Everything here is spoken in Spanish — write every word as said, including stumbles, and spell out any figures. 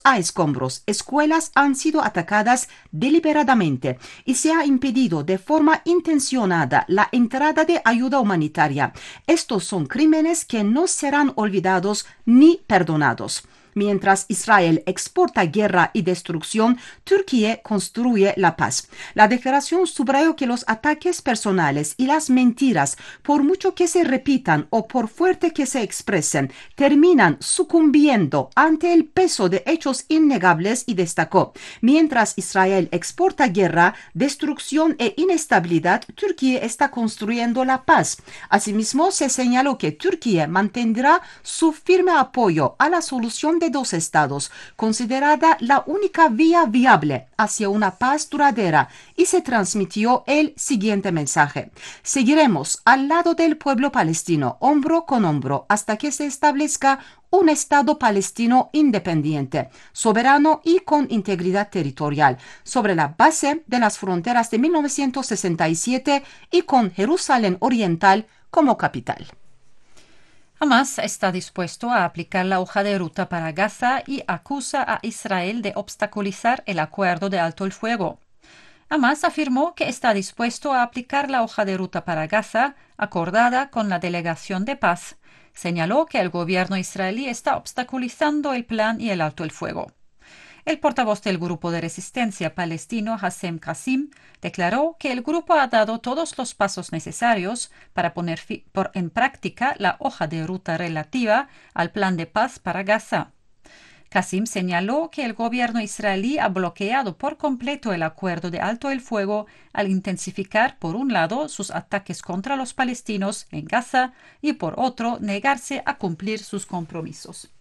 a escombros. Escuelas han sido atacadas deliberadamente y se ha impedido de forma intencionada la entrada de ayuda humanitaria. Estos son crímenes que no serán olvidados ni perdonados. Mientras Israel exporta guerra y destrucción, Turquía construye la paz. La declaración subrayó que los ataques personales y las mentiras, por mucho que se repitan o por fuerte que se expresen, terminan sucumbiendo ante el peso de hechos innegables y destacó: mientras Israel exporta guerra, destrucción e inestabilidad, Turquía está construyendo la paz. Asimismo, se señaló que Turquía mantendrá su firme apoyo a la solución de dos estados, considerada la única vía viable hacia una paz duradera, y se transmitió el siguiente mensaje: seguiremos al lado del pueblo palestino, hombro con hombro, hasta que se establezca un Estado palestino independiente, soberano y con integridad territorial, sobre la base de las fronteras de mil novecientos sesenta y siete y con Jerusalén Oriental como capital. Hamas está dispuesto a aplicar la hoja de ruta para Gaza y acusa a Israel de obstaculizar el acuerdo de alto el fuego. Hamas afirmó que está dispuesto a aplicar la hoja de ruta para Gaza acordada con la delegación de paz. Señaló que el gobierno israelí está obstaculizando el plan y el alto el fuego. El portavoz del Grupo de Resistencia Palestino, Hassem Qassim, declaró que el grupo ha dado todos los pasos necesarios para poner por en práctica la hoja de ruta relativa al plan de paz para Gaza. Qassim señaló que el gobierno israelí ha bloqueado por completo el acuerdo de alto el fuego al intensificar, por un lado, sus ataques contra los palestinos en Gaza y, por otro, negarse a cumplir sus compromisos.